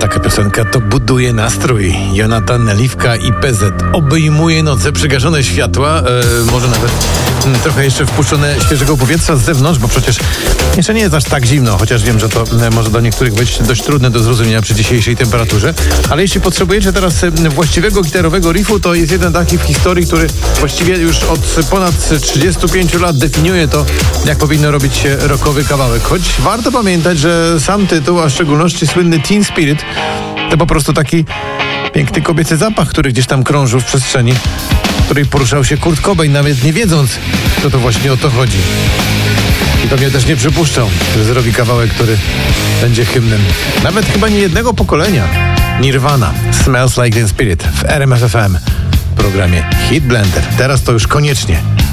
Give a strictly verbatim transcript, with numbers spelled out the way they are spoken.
Taka piosenka to buduje nastrój. Jonatan, Liwka i P Z. Obejmuje noce, przygaszone światła, e, może nawet m, trochę jeszcze wpuszczone świeżego powietrza z zewnątrz, bo przecież jeszcze nie jest aż tak zimno, chociaż wiem, że to e, może dla niektórych być dość trudne do zrozumienia przy dzisiejszej temperaturze. Ale jeśli potrzebujecie teraz e, właściwego gitarowego riffu, to jest jeden taki w historii, który właściwie już od ponad trzydziestu pięciu lat definiuje to, jak powinno robić się rockowy kawałek. Choć warto pamiętać, że sam tytuł, a w szczególności słynny Teen Spirit, to po prostu taki piękny kobiecy zapach, który gdzieś tam krążył w przestrzeni, w której poruszał się Kurt Cobain, nawet nie wiedząc, że to właśnie o to chodzi. I pewnie też nie przypuszczał, że zrobi kawałek, który będzie hymnem nawet chyba nie jednego pokolenia. Nirvana, Smells Like Teen Spirit w R M F F M w programie Hit Blender. Teraz to już koniecznie